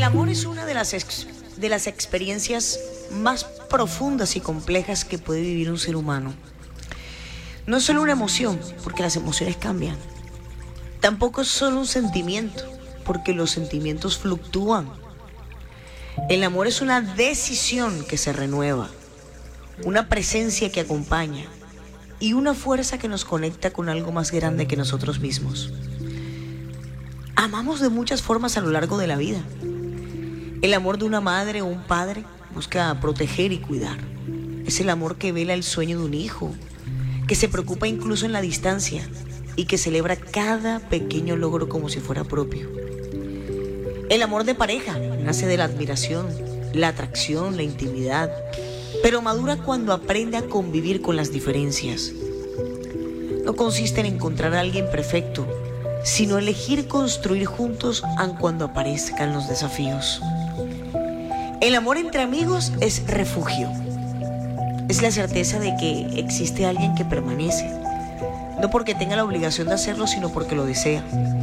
amor es una de las experiencias más profundas y complejas que puede vivir un ser humano. No es solo una emoción, porque las emociones cambian. Tampoco es solo un sentimiento, porque los sentimientos fluctúan. El amor es una decisión que se renueva, una presencia que acompaña y una fuerza que nos conecta con algo más grande que nosotros mismos. Amamos de muchas formas a lo largo de la vida. El amor de una madre o un padre busca proteger y cuidar. Es el amor que vela el sueño de un hijo, que se preocupa incluso en la distancia y que celebra cada pequeño logro como si fuera propio. El amor de pareja nace de la admiración, la atracción, la intimidad, pero madura cuando aprende a convivir con las diferencias. No consiste en encontrar a alguien perfecto, sino elegir construir juntos aun cuando aparezcan los desafíos. El amor entre amigos es refugio. Es la certeza de que existe alguien que permanece, no porque tenga la obligación de hacerlo, sino porque lo desea.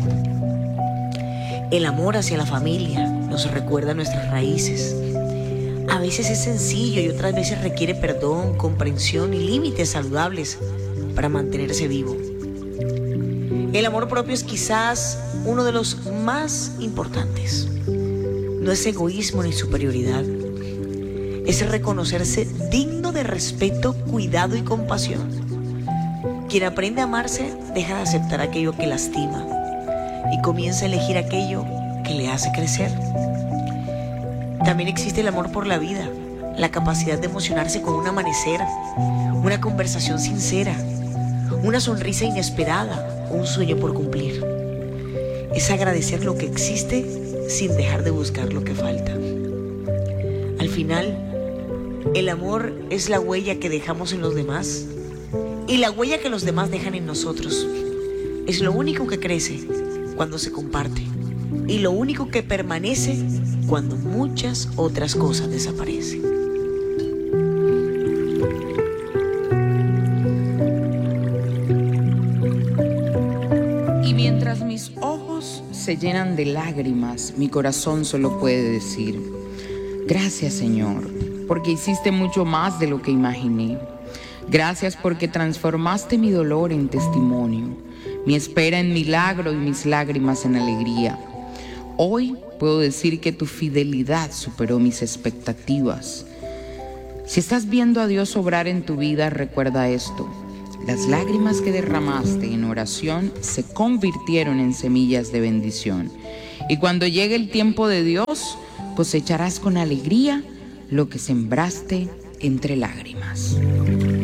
El amor hacia la familia nos recuerda nuestras raíces. A veces es sencillo y otras veces requiere perdón, comprensión y límites saludables para mantenerse vivo. El amor propio es quizás uno de los más importantes. No es egoísmo ni superioridad. Es reconocerse digno de respeto, cuidado y compasión. Quien aprende a amarse deja de aceptar aquello que lastima y comienza a elegir aquello que le hace crecer. También existe el amor por la vida, la capacidad de emocionarse con un amanecer, una conversación sincera, una sonrisa inesperada, un sueño por cumplir. Es agradecer lo que existe sin dejar de buscar lo que falta. Al final, el amor es la huella que dejamos en los demás y la huella que los demás dejan en nosotros. Es lo único que crece cuando se comparte y lo único que permanece cuando muchas otras cosas desaparecen. Mientras mis ojos se llenan de lágrimas, mi corazón solo puede decir: gracias, Señor, porque hiciste mucho más de lo que imaginé. Gracias porque transformaste mi dolor en testimonio, mi espera en milagro y mis lágrimas en alegría. Hoy puedo decir que tu fidelidad superó mis expectativas. Si estás viendo a Dios obrar en tu vida, recuerda esto: las lágrimas que derramaste en oración se convirtieron en semillas de bendición. Y cuando llegue el tiempo de Dios, cosecharás con alegría lo que sembraste entre lágrimas.